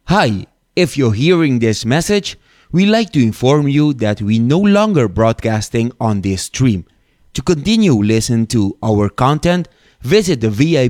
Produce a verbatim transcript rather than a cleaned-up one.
Hi, if you're hearing this message, we like to inform you that we no longer broadcasting on this stream. To continue listening to our content, visit the V I